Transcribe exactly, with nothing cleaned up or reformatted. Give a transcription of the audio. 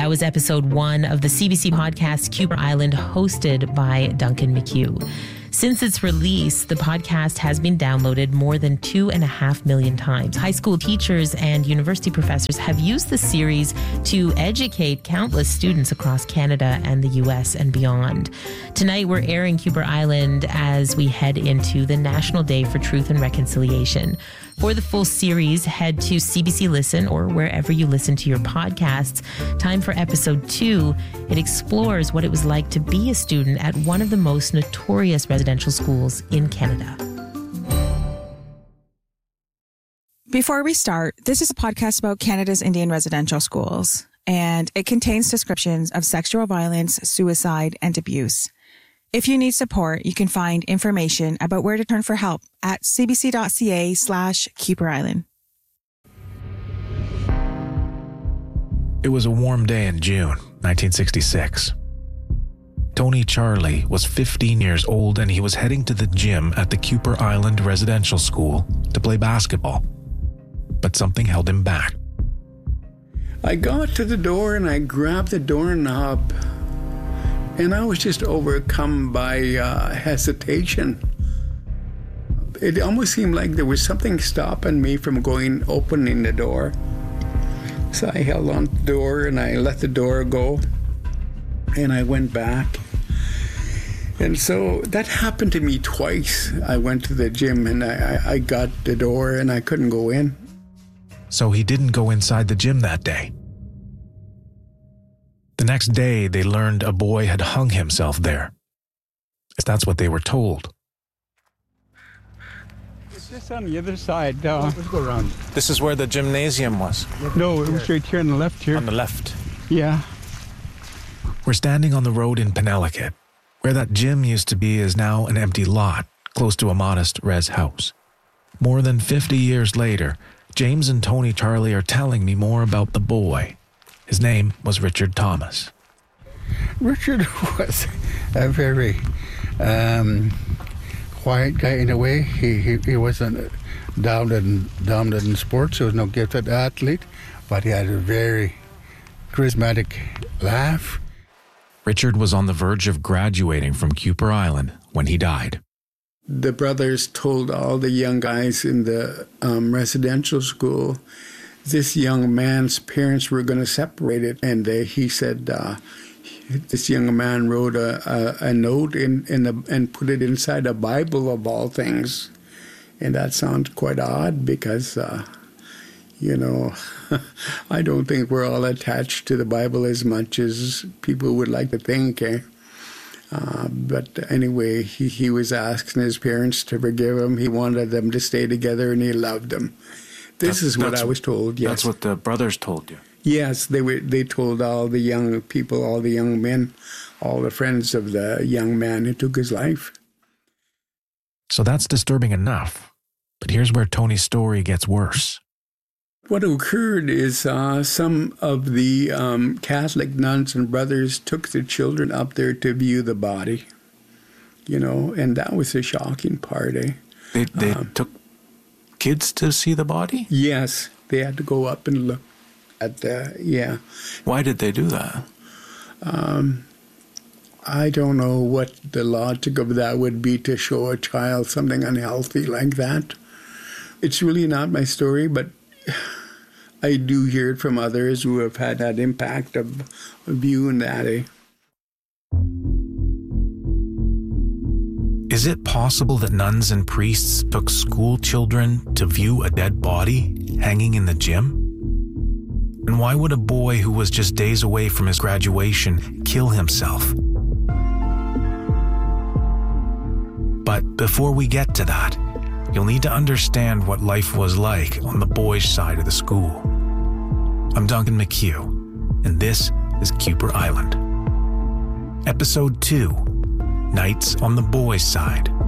That was episode one of the C B C podcast Kuper Island, hosted by Duncan McHugh. Since its release, the podcast has been downloaded more than two and a half million times. High school teachers and university professors have used the series to educate countless students across Canada and the U S and beyond. Tonight, we're airing Kuper Island as we head into the National Day for Truth and Reconciliation. For the full series, head to C B C Listen or wherever you listen to your podcasts. Time for episode two. It explores what it was like to be a student at one of the most notorious residential schools in Canada. Before we start, this is a podcast about Canada's Indian residential schools, and it contains descriptions of sexual violence, suicide, and abuse. If you need support, you can find information about where to turn for help at cbc.ca slash Kuper Island. It was a warm day in June, nineteen sixty-six. Tony Charlie was fifteen years old and he was heading to the gym at the Kuper Island Residential School to play basketball. But something held him back. I got to the door and I grabbed the doorknob. And I was just overcome by uh, hesitation. It almost seemed like there was something stopping me from going, opening the door. So I held on to the door and I let the door go. And I went back. And so that happened to me twice. I went to the gym and I, I got the door and I couldn't go in. So he didn't go inside the gym that day. The next day, they learned a boy had hung himself there. If that's what they were told. It's just on the other side. Uh, Let's go around. This is where the gymnasium was? No, it was right here on the left here. On the left? Yeah. We're standing on the road in Penelakut. Where that gym used to be is now an empty lot, close to a modest res house. More than fifty years later, James and Tony Charlie are telling me more about the boy. His name was Richard Thomas. Richard was a very um, quiet guy in a way. He he, he wasn't dominant, dominant in sports. He was no gifted athlete, but he had a very charismatic laugh. Richard was on the verge of graduating from Kuper Island when he died. The brothers told all the young guys in the um, residential school this young man's parents were going to separate it. And uh, he said uh, this young man wrote a, a, a note in, in the, and put it inside a Bible of all things. And that sounds quite odd because, uh, you know, I don't think we're all attached to the Bible as much as people would like to think. Eh? Uh, but anyway, he, he was asking his parents to forgive him. He wanted them to stay together and he loved them. This that's, is what I was told, yes. That's what the brothers told you? Yes, they were. They told all the young people, all the young men, all the friends of the young man who took his life. So that's disturbing enough. But here's where Tony's story gets worse. What occurred is uh, some of the um, Catholic nuns and brothers took their children up there to view the body, you know, and that was the shocking part, eh? They, they um, took kids to see the body? Yes, they had to go up and look at the, yeah. Why did they do that? Um, I don't know what the logic of that would be to show a child something unhealthy like that. It's really not my story, but I do hear it from others who have had that impact of viewing that. Eh? Is it possible that nuns and priests took school children to view a dead body hanging in the gym? And why would a boy who was just days away from his graduation kill himself? But before we get to that, you'll need to understand what life was like on the boys' side of the school. I'm Duncan McHugh, and this is Kuper Island. Episode two, Nights on the Boys' Side.